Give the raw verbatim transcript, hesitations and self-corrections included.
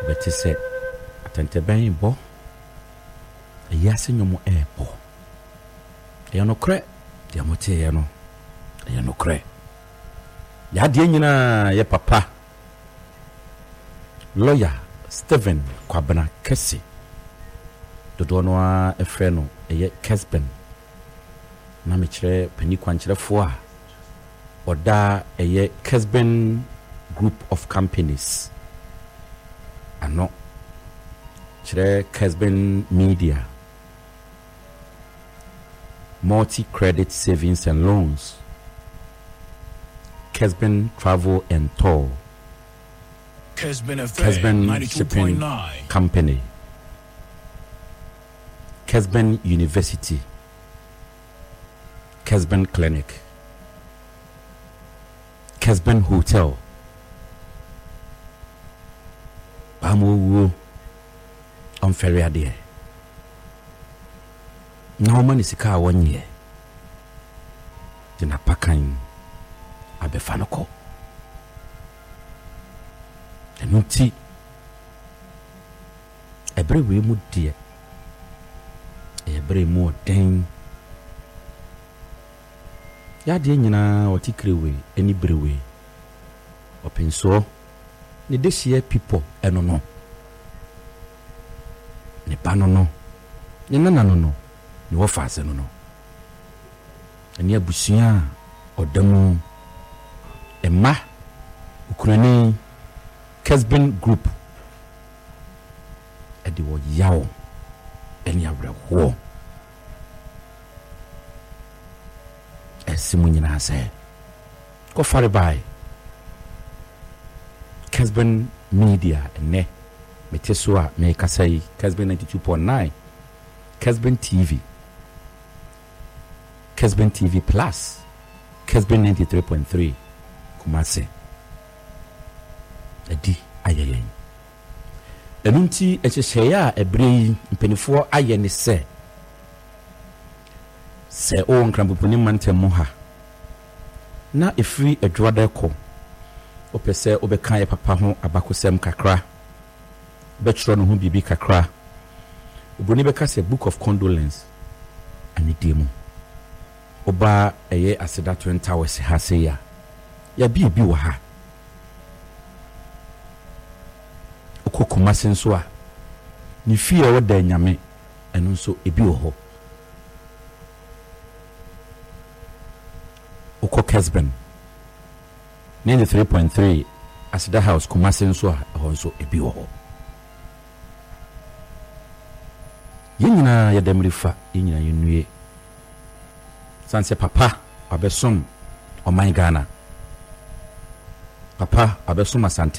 But he said, Atente ben bo, a yasin yomo airpo. Yano cre, Diamote yano, Yano cre. Yadiana, ye papa. Lawyer Stephen Kwabena Kesi. Dodonoa Efreno, a ye Kesben. Namichre Penikwanchre Foa. Oda a ye Kesben Group of Companies. Ano. Chre Kesben Media. Multi-credit savings and loans. Kesben Travel and Tour. Kesben Shipping Company. Kesben University. Kesben Clinic. Kesben Hotel. Bamu on ferry ade. No man is car one year. Dina pakan abefanoko. Enuti every way mu dear. Every more dang. Ya de nyina wati krewe any brewe. Open so ni this year people eno no. Ni pano no. Ni nana no no. Ni wo fa se no no. Eni abusia odamu emma ukurani Kesben Group edi wo yawo eni awreho esimu nyina se ko fare bai Kesben Media ne metesua me kasai Kesben ninety-two point nine Kesben T V Kesben T V Plus Kesben ninety-three point three Kumase edi ayelen enunti echehyeya ebrei mpenifo ayene se se o nkrampoponim mantem ha na efri adwada ko opese obeka ye papa ho abakosem kakra betro no ho bibi kakra oboni beka se book of condolence ani demo oba eye aseda twenty hours ha se ya ya bi bi wo ha okokoma senso a ni fie wo da nyame eno nso ebi wo ho oko Kesben ninety-three point three aseda house kuma senso a ho nso ebi wo ho yenyina yadamrifa yenyina yenue sanse papa abesom oman Ghana papa abesom asante